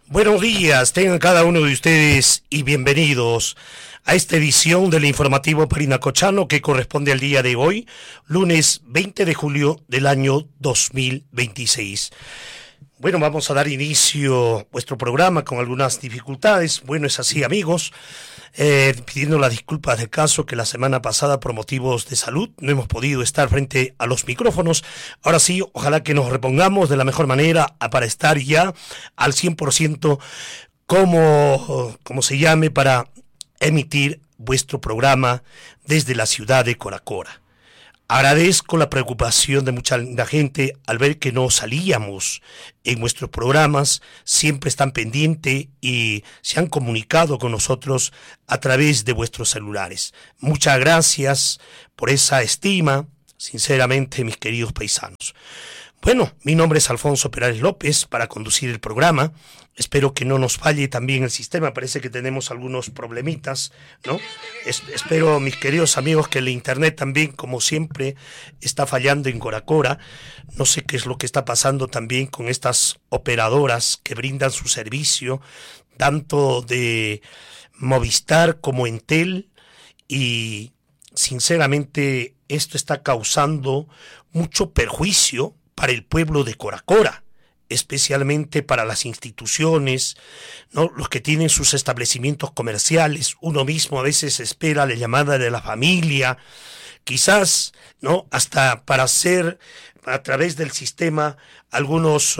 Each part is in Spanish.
Buenos días, tengan cada uno de ustedes y bienvenidos a esta edición del informativo Parinacochano que corresponde al día de hoy, lunes 20 de julio del año 2026. Bueno, vamos a dar inicio a vuestro programa con algunas dificultades. Bueno, es así, amigos. Pidiendo las disculpas del caso que la semana pasada por motivos de salud no hemos podido estar frente a los micrófonos. Ahora sí, ojalá que nos repongamos de la mejor manera para estar ya al 100% como se llame para emitir vuestro programa desde la ciudad de Coracora. Agradezco la preocupación de mucha gente al ver que no salíamos en nuestros programas, siempre están pendientes y se han comunicado con nosotros a través de vuestros celulares. Muchas gracias por esa estima, sinceramente, mis queridos paisanos. Bueno, mi nombre es Alfonso Perales López para conducir el programa. Espero que no nos falle también el sistema. Parece que tenemos algunos problemitas, ¿no? Espero, mis queridos amigos, que el internet también, como siempre, está fallando en Coracora. No sé qué es lo que está pasando también con estas operadoras que brindan su servicio, tanto de Movistar como Entel, y sinceramente esto está causando mucho perjuicio para el pueblo de Coracora, especialmente para las instituciones, ¿no? Los que tienen sus establecimientos comerciales. Uno mismo a veces espera la llamada de la familia, quizás, ¿no? Hasta para hacer a través del sistema algunas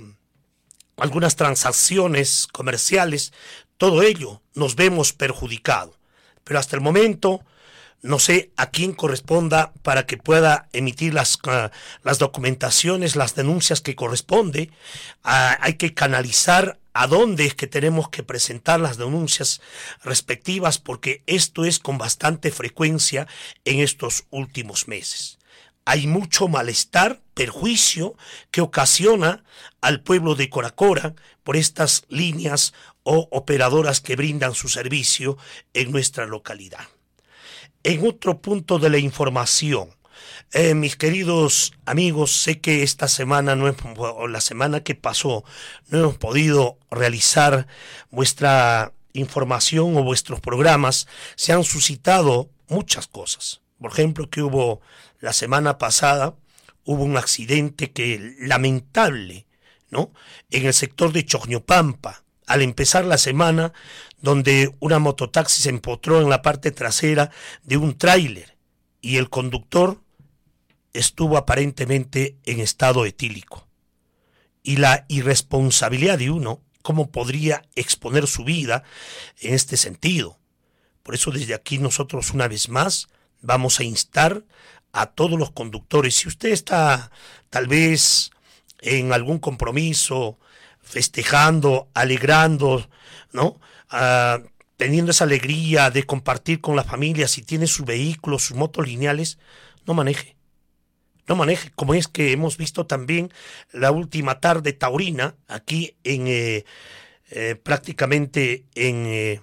transacciones comerciales. Todo ello nos vemos perjudicado. Pero hasta el momento no sé a quién corresponda para que pueda emitir las documentaciones, las denuncias que corresponde. Hay que canalizar a dónde es que tenemos que presentar las denuncias respectivas, porque esto es con bastante frecuencia en estos últimos meses. Hay mucho malestar, perjuicio que ocasiona al pueblo de Coracora por estas líneas o operadoras que brindan su servicio en nuestra localidad. En otro punto de la información, mis queridos amigos, sé que esta semana, o la semana que pasó, no hemos podido realizar vuestra información o vuestros programas. Se han suscitado muchas cosas. Por ejemplo, que la semana pasada, hubo un accidente lamentable, ¿no? En el sector de Choñopampa, al empezar la semana, donde una mototaxi se empotró en la parte trasera de un tráiler y el conductor estuvo aparentemente en estado etílico. Y la irresponsabilidad de uno, ¿cómo podría exponer su vida en este sentido? Por eso desde aquí nosotros una vez más vamos a instar a todos los conductores. Si usted está tal vez en algún compromiso, festejando, alegrando, ¿no? Teniendo esa alegría de compartir con la familia, si tiene su vehículo, sus motos lineales, no maneje. No maneje, como es que hemos visto también la última tarde taurina aquí prácticamente en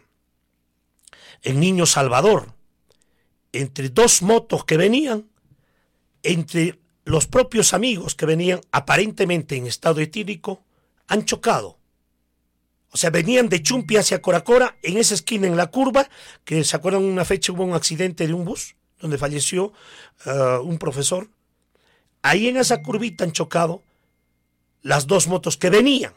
Niño Salvador, entre dos motos que venían, entre los propios amigos que venían aparentemente en estado etílico, han chocado. O sea, venían de Chumpi hacia Coracora, en esa esquina, en la curva, que se acuerdan, una fecha hubo un accidente de un bus, donde falleció un profesor. Ahí en esa curvita han chocado las dos motos que venían.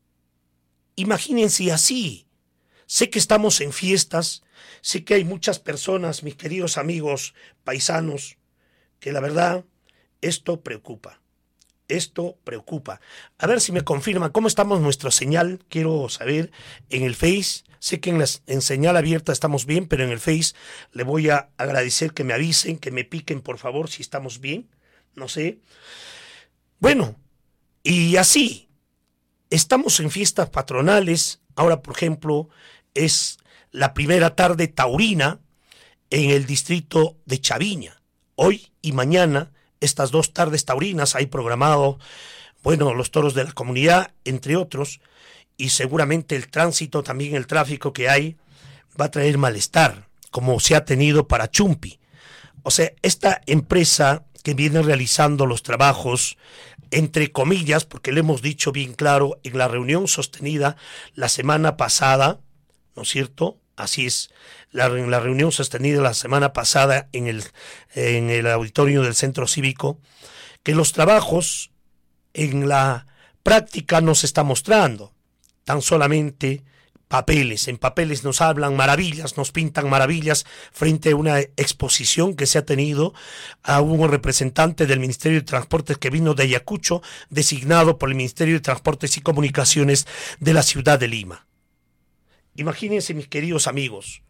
Imagínense así. Sé que estamos en fiestas, sé que hay muchas personas, mis queridos amigos paisanos, que la verdad, esto preocupa. Esto preocupa. A ver si me confirma cómo estamos nuestra señal. Quiero saber en el Face. Sé que en señal abierta estamos bien, pero en el Face le voy a agradecer que me avisen, que me piquen por favor si estamos bien. No sé. Bueno, y así, estamos en fiestas patronales. Ahora, por ejemplo, es la primera tarde taurina en el distrito de Chaviña. Hoy y mañana, estas dos tardes taurinas, hay programado, bueno, los toros de la comunidad, entre otros, y seguramente el tránsito, también el tráfico que hay, va a traer malestar, como se ha tenido para Chumpi. O sea, esta empresa que viene realizando los trabajos entre comillas, porque le hemos dicho bien claro en la reunión sostenida la semana pasada, ¿no es cierto? Así es, en la reunión sostenida la semana pasada en el auditorio del Centro Cívico, que los trabajos en la práctica no se está mostrando, tan solamente papeles. En papeles nos hablan maravillas, nos pintan maravillas frente a una exposición que se ha tenido a un representante del Ministerio de Transportes que vino de Ayacucho, designado por el Ministerio de Transportes y Comunicaciones de la ciudad de Lima. Imagínense, mis queridos amigos.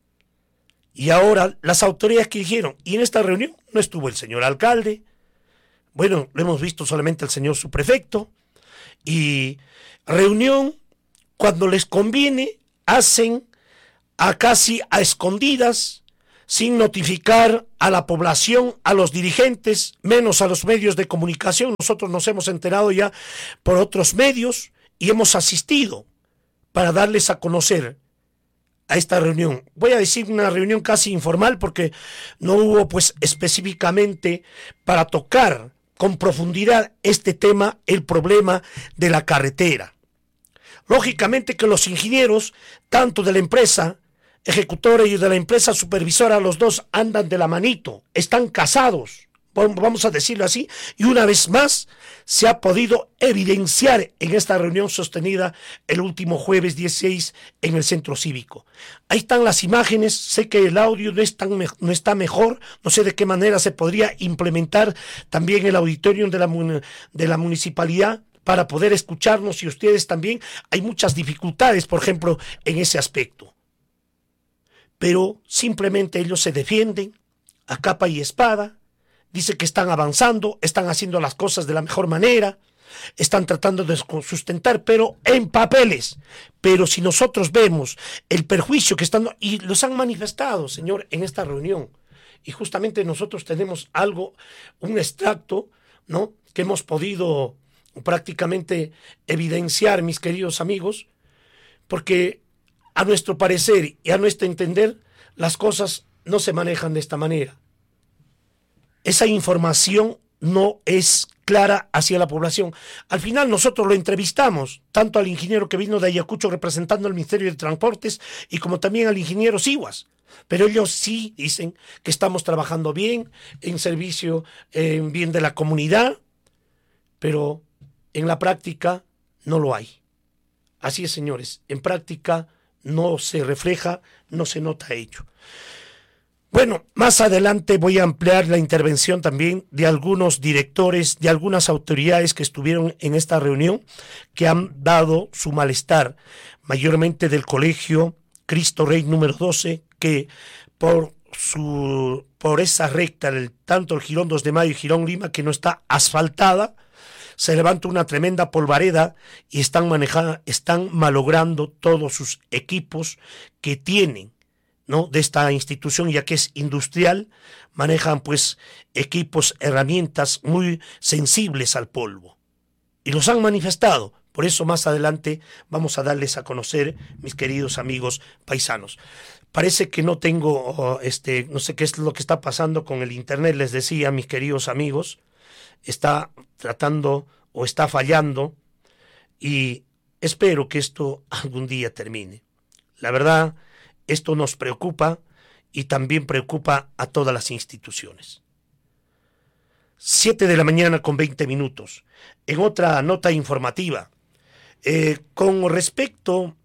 Y ahora las autoridades que dijeron, y en esta reunión no estuvo el señor alcalde, bueno, lo hemos visto solamente el señor subprefecto, y reunión, cuando les conviene, hacen casi a escondidas, sin notificar a la población, a los dirigentes, menos a los medios de comunicación. Nosotros nos hemos enterado ya por otros medios y hemos asistido para darles a conocer a esta reunión. Voy a decir una reunión casi informal porque no hubo pues específicamente para tocar con profundidad este tema, el problema de la carretera. Lógicamente que los ingenieros, tanto de la empresa ejecutora y de la empresa supervisora, los dos andan de la manito, están casados, vamos a decirlo así, y una vez más se ha podido evidenciar en esta reunión sostenida el último jueves 16 en el Centro Cívico. Ahí están las imágenes, sé que el audio no está mejor, no sé de qué manera se podría implementar también el auditorio de la municipalidad, para poder escucharnos y ustedes también. Hay muchas dificultades, por ejemplo, en ese aspecto. Pero simplemente ellos se defienden a capa y espada, dicen que están avanzando, están haciendo las cosas de la mejor manera, están tratando de sustentar, pero en papeles. Pero si nosotros vemos el perjuicio que están, y los han manifestado, señor, en esta reunión, y justamente nosotros tenemos un extracto, ¿no?, que hemos podido prácticamente evidenciar, mis queridos amigos, porque a nuestro parecer y a nuestro entender las cosas no se manejan de esta manera. Esa información no es clara hacia la población. Al final nosotros lo entrevistamos, tanto al ingeniero que vino de Ayacucho representando al Ministerio de Transportes y como también al ingeniero Sihuas. Pero ellos sí dicen que estamos trabajando bien, en servicio, en bien de la comunidad, pero en la práctica no lo hay. Así es, señores, en práctica no se refleja, no se nota ello. Bueno, más adelante voy a ampliar la intervención también de algunos directores, de algunas autoridades que estuvieron en esta reunión, que han dado su malestar, mayormente del colegio Cristo Rey número 12, que por esa recta, tanto el Jirón 2 de Mayo y Jirón Lima, que no está asfaltada, se levanta una tremenda polvareda y están malogrando todos sus equipos que tienen, ¿no?, de esta institución, ya que es industrial, manejan pues equipos, herramientas muy sensibles al polvo. Y los han manifestado. Por eso más adelante vamos a darles a conocer, mis queridos amigos paisanos. Parece que no tengo, no sé qué es lo que está pasando con el internet, les decía, mis queridos amigos. Está tratando o está fallando y espero que esto algún día termine. La verdad, esto nos preocupa y también preocupa a todas las instituciones. 7 de la mañana con 20 minutos. En otra nota informativa, con respecto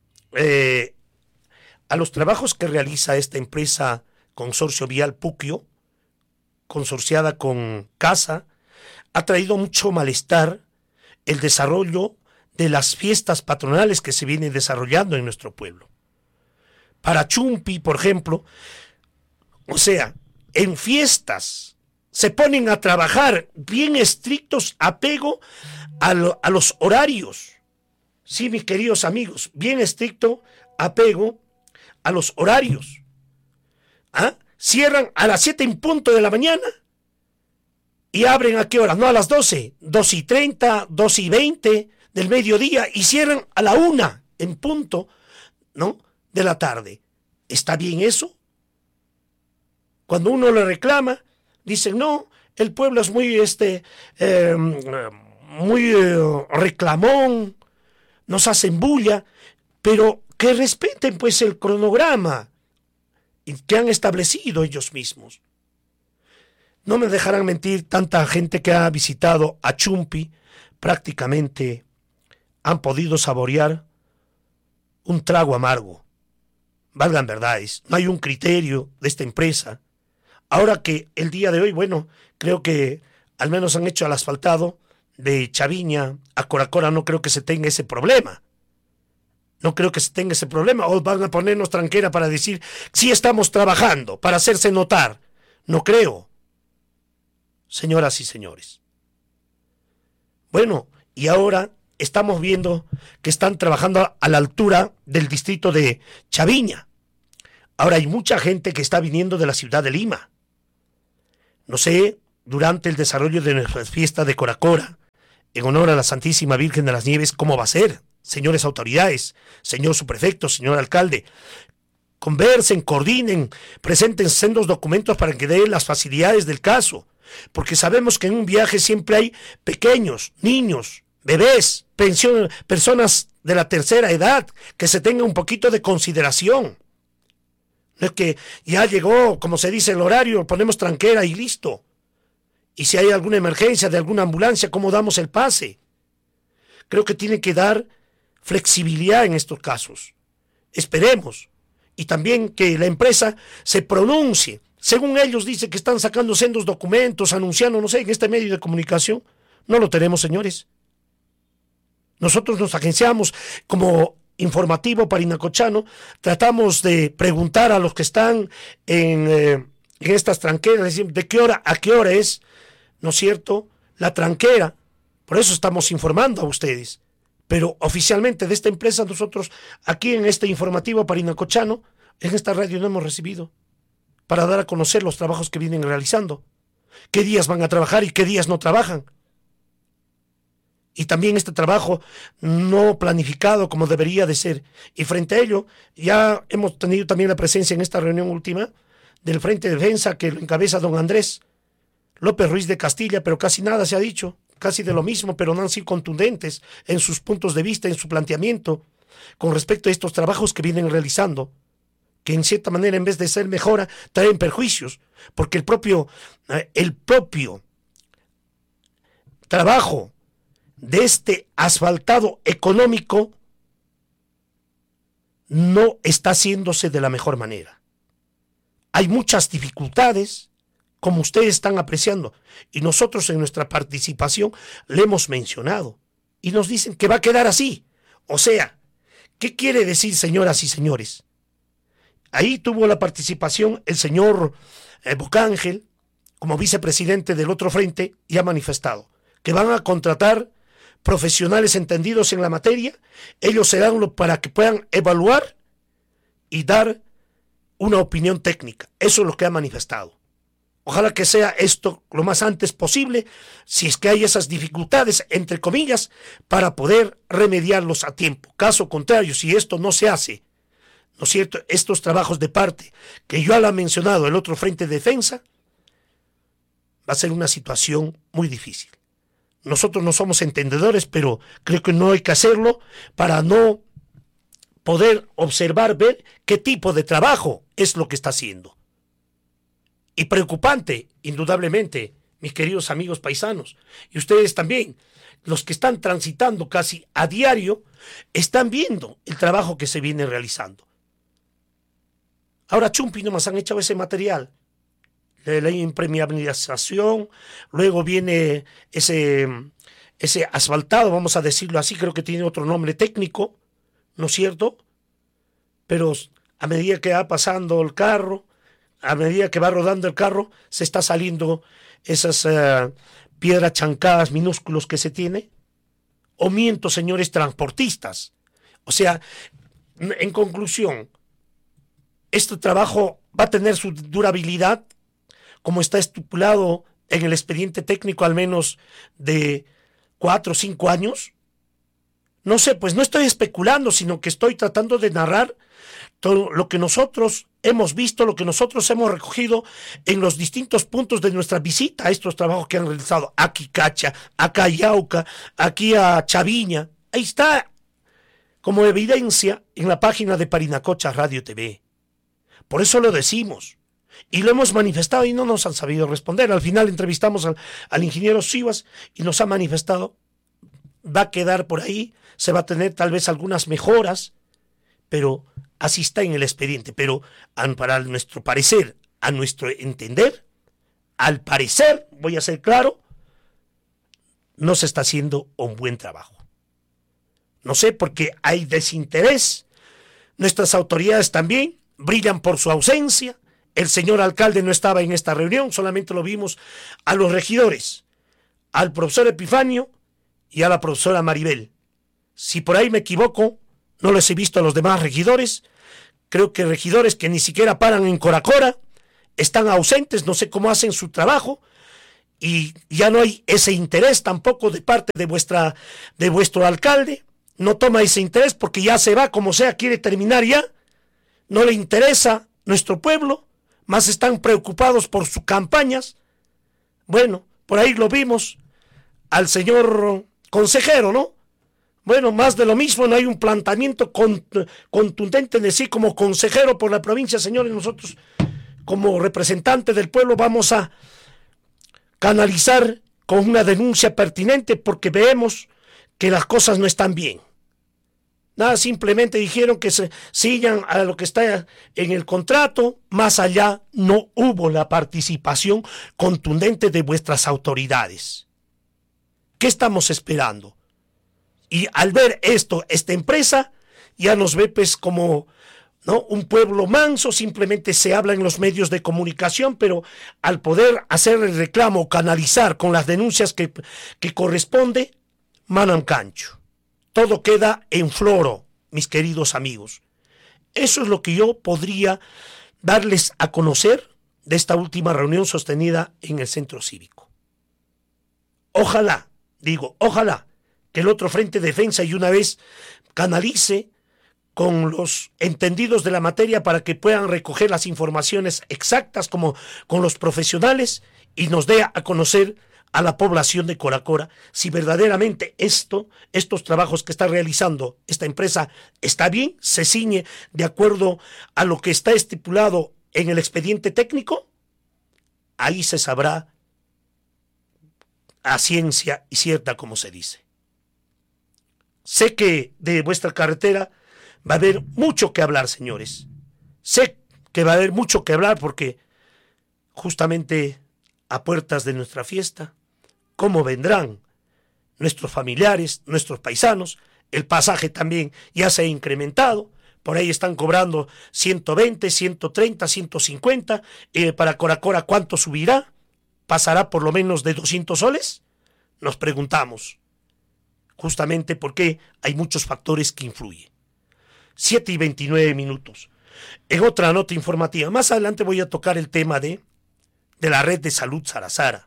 a los trabajos que realiza esta empresa Consorcio Vial Puquio, consorciada con CASA, ha traído mucho malestar el desarrollo de las fiestas patronales que se vienen desarrollando en nuestro pueblo. Para Chumpi, por ejemplo, o sea, en fiestas se ponen a trabajar bien estrictos, apego a los horarios. Sí, mis queridos amigos, bien estricto apego a los horarios. Cierran a las 7 en punto de la mañana. ¿Y abren a qué hora? No, a las 12, 2:30, 2:20 del mediodía, y cierran a la 1 en punto, ¿no?, de la tarde. ¿Está bien eso? Cuando uno le reclama, dicen, no, el pueblo es muy, muy reclamón, nos hacen bulla, pero que respeten pues el cronograma que han establecido ellos mismos. No me dejarán mentir, tanta gente que ha visitado a Chumpi prácticamente han podido saborear un trago amargo. Valgan verdades, no hay un criterio de esta empresa. Ahora que el día de hoy, bueno, creo que al menos han hecho el asfaltado de Chaviña a Coracora, no creo que se tenga ese problema. No creo que se tenga ese problema. O van a ponernos tranquera para decir, sí estamos trabajando, para hacerse notar. No creo. Señoras y señores. Bueno, y ahora estamos viendo que están trabajando a la altura del distrito de Chaviña. Ahora hay mucha gente que está viniendo de la ciudad de Lima. No sé, durante el desarrollo de nuestra fiesta de Coracora, en honor a la Santísima Virgen de las Nieves, ¿cómo va a ser? Señores autoridades, señor subprefecto, señor alcalde, conversen, coordinen, presenten sendos documentos para que den las facilidades del caso, porque sabemos que en un viaje siempre hay pequeños, niños, bebés, personas de la tercera edad, que se tenga un poquito de consideración. No es que ya llegó, como se dice, el horario, ponemos tranquera y listo. Y si hay alguna emergencia de alguna ambulancia, ¿cómo damos el pase? Creo que tiene que dar flexibilidad en estos casos. Esperemos. Y también que la empresa se pronuncie. Según ellos dice que están sacando sendos documentos, anunciando, no sé, en este medio de comunicación. No lo tenemos, señores. Nosotros nos agenciamos como informativo parinacochano, tratamos de preguntar a los que están en estas tranqueras, decir, ¿de qué hora a qué hora es, no es cierto, la tranquera? Por eso estamos informando a ustedes. Pero oficialmente de esta empresa nosotros aquí en este informativo parinacochano, en esta radio no hemos recibido para dar a conocer los trabajos que vienen realizando, qué días van a trabajar y qué días no trabajan. Y también este trabajo no planificado como debería de ser. Y frente a ello, ya hemos tenido también la presencia en esta reunión última del Frente de Defensa que lo encabeza don Andrés López Ruiz de Castilla, pero casi nada se ha dicho, casi de lo mismo, pero no han sido contundentes en sus puntos de vista, en su planteamiento, con respecto a estos trabajos que vienen realizando, que en cierta manera en vez de ser mejora, traen perjuicios, porque el propio trabajo de este asfaltado económico no está haciéndose de la mejor manera. Hay muchas dificultades, como ustedes están apreciando, y nosotros en nuestra participación le hemos mencionado, y nos dicen que va a quedar así. O sea, ¿qué quiere decir, señoras y señores? Ahí tuvo la participación el señor Bocángel, como vicepresidente del otro frente, y ha manifestado que van a contratar profesionales entendidos en la materia. Ellos serán para que puedan evaluar y dar una opinión técnica. Eso es lo que ha manifestado. Ojalá que sea esto lo más antes posible, si es que hay esas dificultades, entre comillas, para poder remediarlos a tiempo. Caso contrario, si esto no se hace, ¿no es cierto?, estos trabajos de parte, que yo ya lo he mencionado, el otro frente de defensa, va a ser una situación muy difícil. Nosotros no somos entendedores, pero creo que no hay que hacerlo para no poder observar, ver qué tipo de trabajo es lo que está haciendo. Y preocupante, indudablemente, mis queridos amigos paisanos, y ustedes también, los que están transitando casi a diario, están viendo el trabajo que se viene realizando. Ahora Chumpi nomás han echado ese material de la impermeabilización, luego viene ese asfaltado, vamos a decirlo así, creo que tiene otro nombre técnico, ¿no es cierto? Pero a medida que va pasando el carro, a medida que va rodando el carro, se está saliendo esas piedras chancadas minúsculos que se tiene. O miento, señores transportistas. O sea, en conclusión, este trabajo va a tener su durabilidad, como está estipulado en el expediente técnico, al menos de 4 o 5 años. No sé, pues no estoy especulando, sino que estoy tratando de narrar todo lo que nosotros hemos visto, lo que nosotros hemos recogido en los distintos puntos de nuestra visita a estos trabajos que han realizado. Aquí Cacha, acá Yauca, aquí a Chaviña. Ahí está, como evidencia, en la página de Parinacocha Radio TV. Por eso lo decimos. Y lo hemos manifestado y no nos han sabido responder. Al final entrevistamos al ingeniero Sivas y nos ha manifestado. Va a quedar por ahí, se va a tener tal vez algunas mejoras, pero así está en el expediente. Pero para nuestro parecer, a nuestro entender, al parecer, voy a ser claro, no se está haciendo un buen trabajo. No sé, porque hay desinterés. Nuestras autoridades también brillan por su ausencia. El señor alcalde no estaba en esta reunión, solamente lo vimos a los regidores, al profesor Epifanio y a la profesora Maribel. Si por ahí me equivoco, no les he visto a los demás regidores. Creo que regidores que ni siquiera paran en Coracora están ausentes, no sé cómo hacen su trabajo, y ya no hay ese interés tampoco de parte de vuestro alcalde. No toma ese interés porque ya se va, como sea, quiere terminar ya. No le interesa nuestro pueblo, más están preocupados por sus campañas. Bueno, por ahí lo vimos al señor consejero, ¿no? Bueno, más de lo mismo, no hay un planteamiento contundente de sí como consejero por la provincia. Señores, nosotros como representantes del pueblo vamos a canalizar con una denuncia pertinente porque vemos que las cosas no están bien. Nada, simplemente dijeron que se sigan a lo que está en el contrato. Más allá no hubo la participación contundente de vuestras autoridades. ¿Qué estamos esperando? Y al ver esto, esta empresa ya nos ve pues como, ¿no?, un pueblo manso. Simplemente se habla en los medios de comunicación, pero al poder hacer el reclamo, canalizar con las denuncias que corresponde, manan cancho. Todo queda en floro, mis queridos amigos. Eso es lo que yo podría darles a conocer de esta última reunión sostenida en el Centro Cívico. Ojalá, ojalá que el otro Frente de Defensa y una vez canalice con los entendidos de la materia para que puedan recoger las informaciones exactas como con los profesionales y nos dé a conocer a la población de Coracora si verdaderamente estos trabajos que está realizando esta empresa está bien, se ciñe de acuerdo a lo que está estipulado en el expediente técnico. Ahí se sabrá a ciencia y cierta, como se dice. Sé que de vuestra carretera va a haber mucho que hablar, señores. Sé que va a haber mucho que hablar porque justamente a puertas de nuestra fiesta, ¿cómo vendrán nuestros familiares, nuestros paisanos? El pasaje también ya se ha incrementado. Por ahí están cobrando 120, 130, 150. Para Coracora, ¿cuánto subirá? ¿Pasará por lo menos de 200 soles? Nos preguntamos. Justamente porque hay muchos factores que influyen. 7:29. En otra nota informativa, más adelante voy a tocar el tema de la red de salud Sarasara.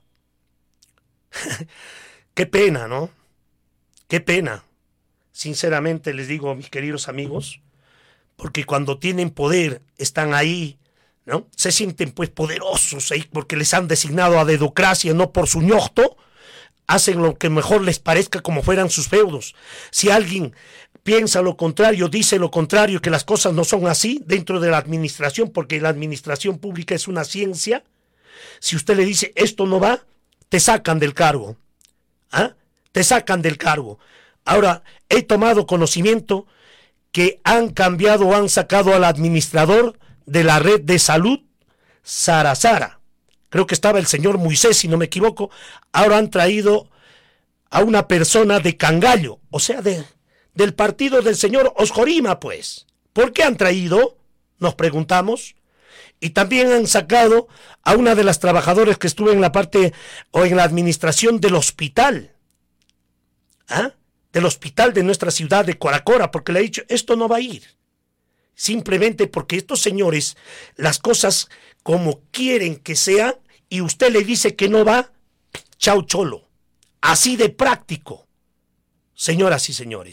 Qué pena, ¿no? Qué pena. Sinceramente les digo, mis queridos amigos, porque cuando tienen poder, están ahí, ¿no? Se sienten pues poderosos ahí porque les han designado a dedocracia, no por su ñosto. Hacen lo que mejor les parezca como fueran sus feudos. Si alguien piensa lo contrario, dice lo contrario, que las cosas no son así dentro de la administración, porque la administración pública es una ciencia, si usted le dice esto no va, te sacan del cargo. ¿Ah? Te sacan del cargo. Ahora, he tomado conocimiento que han cambiado o han sacado al administrador de la red de salud Sarasara. Creo que estaba el señor Moisés, si no me equivoco. Ahora han traído a una persona de Cangallo, o sea, del partido del señor Osjorima, pues. ¿Por qué han traído? Nos preguntamos. Y también han sacado a una de las trabajadoras que estuvo en la parte o en la administración del hospital. ¿Ah? Del hospital de nuestra ciudad de Coracora, porque le ha dicho, esto no va a ir. Simplemente porque estos señores, las cosas como quieren que sea, y usted le dice que no va, chau cholo. Así de práctico. Señoras y señores,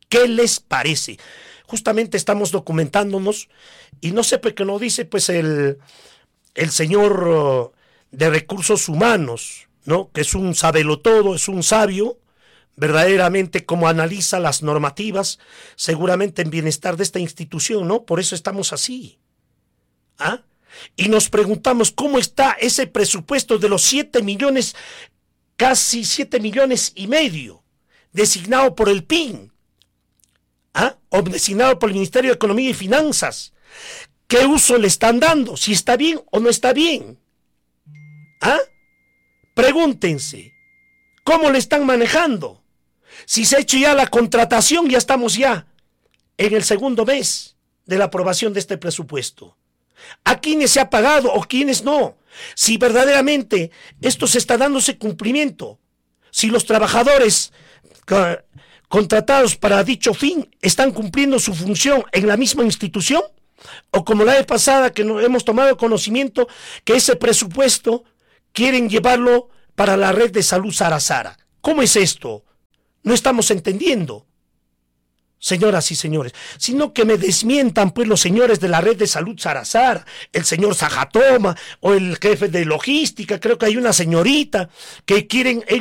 ¿Qué les parece? Justamente estamos documentándonos y no sé por qué nos dice pues el señor de Recursos Humanos, ¿no? Que es un sabelotodo, es un sabio, verdaderamente como analiza las normativas, seguramente en bienestar de esta institución, ¿no? Por eso estamos así. ¿Ah? Y nos preguntamos cómo está ese presupuesto de los 7 millones, casi 7 millones y medio, designado por el PIN, ¿ah? O designado por el Ministerio de Economía y Finanzas. ¿Qué uso le están dando? ¿Si está bien o no está bien? ¿Ah? Pregúntense, ¿cómo le están manejando? Si se ha hecho ya la contratación, ya estamos ya en el segundo mes de la aprobación de este presupuesto. ¿A quiénes se ha pagado o quiénes no? Si verdaderamente esto se está dándose cumplimiento. Si los trabajadores contratados para dicho fin están cumpliendo su función en la misma institución. O como la vez pasada que nos hemos tomado conocimiento que ese presupuesto quieren llevarlo para la red de salud Sara. ¿Cómo es esto? No estamos entendiendo, señoras y señores, sino que me desmientan pues los señores de la red de salud Sara, el señor Sajatoma o el jefe de logística, creo que hay una señorita que quieren